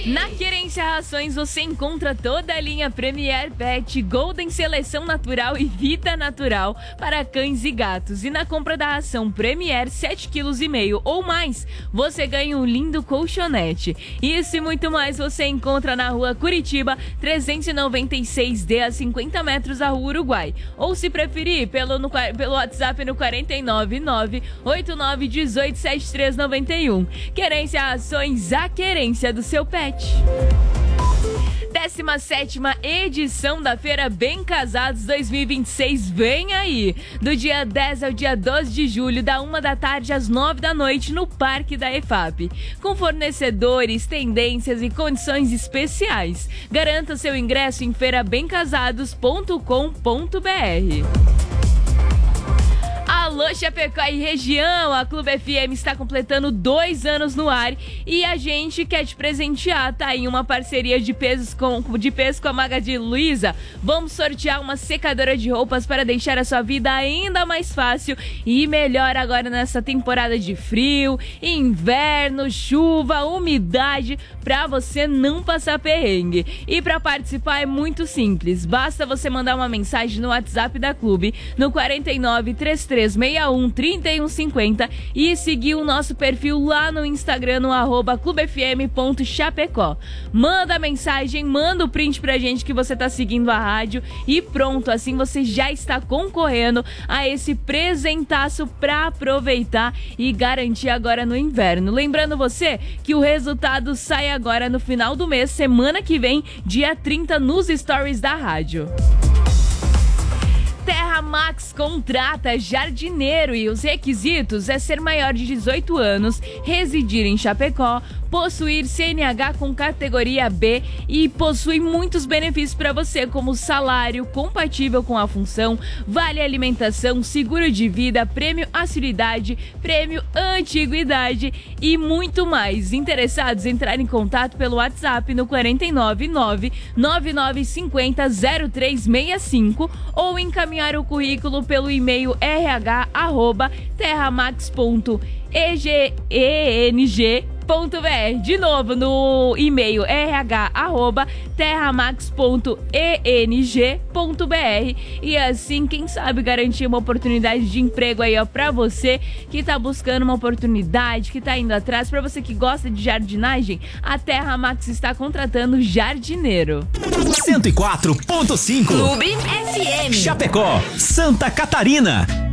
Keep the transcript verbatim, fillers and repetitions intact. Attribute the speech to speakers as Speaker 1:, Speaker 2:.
Speaker 1: Na Querência Rações você encontra toda a linha Premier Pet, Golden Seleção Natural e Vita Natural para cães e gatos. E na compra da ração Premier sete vírgula cinco quilos ou mais, você ganha um lindo colchonete. Isso e muito mais você encontra na Rua Curitiba, trezentos e noventa e seis D, a cinquenta metros da Rua Uruguai. Ou se preferir, pelo, no, pelo WhatsApp no quatro nove nove, oito nove um oito, sete três nove um. Querência Rações, a querência do seu pet. décima sétima edição da Feira Bem Casados dois mil e vinte e seis vem aí, do dia dez ao dia doze de julho, da uma da tarde às nove da noite, no Parque da E F A P, com fornecedores, tendências e condições especiais. Garanta seu ingresso em feira bem casados ponto com ponto b r. Alô, Chapecó e região, a Clube F M está completando dois anos no ar e a gente quer te presentear, tá? Em uma parceria de pesos com, de peso com a Magazine Luiza, vamos sortear uma secadora de roupas para deixar a sua vida ainda mais fácil e melhor agora nessa temporada de frio, inverno, chuva, umidade, para você não passar perrengue. E para participar é muito simples, basta você mandar uma mensagem no WhatsApp da Clube, no quatro nove três três seis um, três um cinco zero e seguir o nosso perfil lá no Instagram, no arroba clubefm.chapecó. Manda a mensagem, manda o print pra gente que você tá seguindo a rádio e pronto, assim você já está concorrendo a esse presentaço pra aproveitar e garantir agora no inverno. Lembrando você que o resultado sai agora no final do mês, semana que vem, dia trinta, nos stories da rádio. Terra Max contrata jardineiro e os requisitos é ser maior de dezoito anos, residir em Chapecó, possuir C N H com categoria B e possui muitos benefícios para você, como salário compatível com a função, vale alimentação, seguro de vida, prêmio assiduidade, prêmio antiguidade e muito mais. Interessados, entrar em contato pelo WhatsApp no quatro nove nove, nove nove cinco zero, zero três seis cinco ou encaminhar o currículo pelo e-mail r h arroba terramax ponto e g e n g ponto b r. De novo, no e-mail r h arroba terramax ponto e n g ponto b r. E assim, quem sabe, garantir uma oportunidade de emprego aí, ó, pra você que tá buscando uma oportunidade, que tá indo atrás, pra você que gosta de jardinagem, a Terra Max está contratando jardineiro.
Speaker 2: cento e quatro ponto cinco
Speaker 3: Clube F M
Speaker 2: Chapecó, Santa Catarina.